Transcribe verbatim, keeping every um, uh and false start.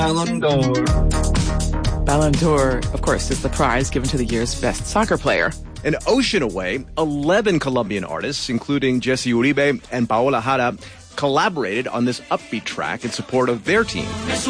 Ballon d'Or. Ballon d'Or, of course, is the prize given to the year's best soccer player. An ocean away, eleven Colombian artists, including Jesse Uribe and Paola Jara, collaborated on this upbeat track in support of their team.